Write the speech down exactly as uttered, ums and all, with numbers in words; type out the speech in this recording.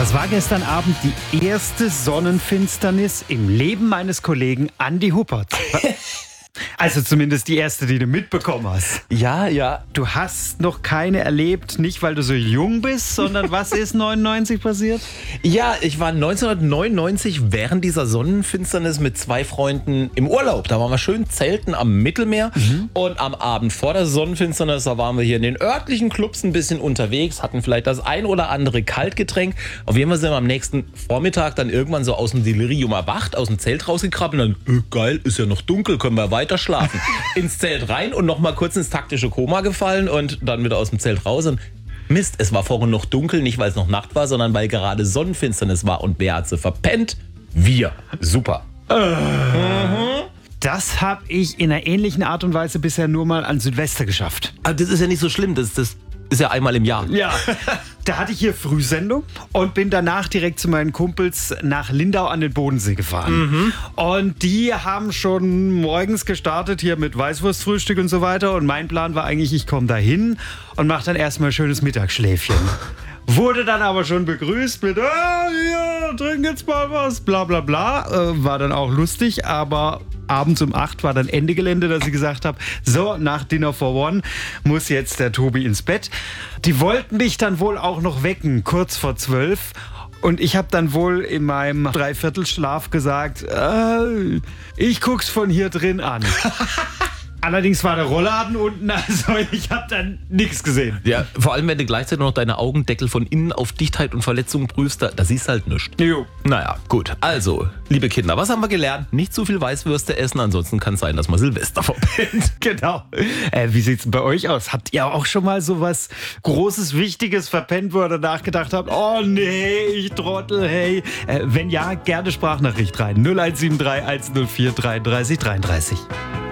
Das war gestern Abend die erste Sonnenfinsternis im Leben meines Kollegen Andi Huppert. Also zumindest die erste, die du mitbekommen hast. Ja, ja. Du hast noch keine erlebt, nicht weil du so jung bist, sondern was ist neunundneunzig passiert? Ja, ich war neunzehnhundertneunundneunzig während dieser Sonnenfinsternis mit zwei Freunden im Urlaub. Da waren wir schön zelten am Mittelmeer. Mhm. Und am Abend vor der Sonnenfinsternis, da waren wir hier in den örtlichen Clubs ein bisschen unterwegs, hatten vielleicht das ein oder andere Kaltgetränk. Auf jeden Fall sind wir am nächsten Vormittag dann irgendwann so aus dem Delirium erwacht, aus dem Zelt rausgekrabbelt und dann, äh, geil, ist ja noch dunkel, können wir weiter schlafen. Ins Zelt rein und noch mal kurz ins taktische Koma gefallen und dann wieder aus dem Zelt raus und Mist, es war vorhin noch dunkel, nicht weil es noch Nacht war, sondern weil gerade Sonnenfinsternis war und wer hat sie verpennt? Wir. Super. Äh. Mhm. Das habe ich in einer ähnlichen Art und Weise bisher nur mal an Silvester geschafft. Aber das ist ja nicht so schlimm, das, das ist ja einmal im Jahr. Ja, da hatte ich hier Frühsendung und bin danach direkt zu meinen Kumpels nach Lindau an den Bodensee gefahren. Mhm. Und die haben schon morgens gestartet hier mit Weißwurstfrühstück und so weiter. Und mein Plan war eigentlich, ich komme da hin und mache dann erstmal ein schönes Mittagsschläfchen. Wurde dann aber schon begrüßt mit, ah, ja, trink jetzt mal was, bla bla bla. Äh, war dann auch lustig, aber abends um acht war dann Ende Gelände, dass ich gesagt habe, so, nach Dinner for One muss jetzt der Tobi ins Bett. Die wollten mich dann wohl auch noch wecken, kurz vor zwölf. Und ich habe dann wohl in meinem Dreiviertelschlaf gesagt, äh, ich guck's von hier drin an. Allerdings war der Rollladen unten, also ich habe dann nichts gesehen. Ja, vor allem, wenn du gleichzeitig noch deine Augendeckel von innen auf Dichtheit und Verletzungen prüfst, da, da siehst du halt nichts. Jo. Naja, gut. Also, liebe Kinder, was haben wir gelernt? Nicht zu viel Weißwürste essen, ansonsten kann es sein, dass man Silvester verpennt. Genau. Äh, wie sieht's bei euch aus? Habt ihr auch schon mal so was Großes, Wichtiges verpennt, wo ihr danach gedacht habt, oh nee, ich Trottel, hey. Äh, wenn ja, gerne Sprachnachricht rein. null eins sieben drei eins null vier dreiunddreißig dreiunddreißig.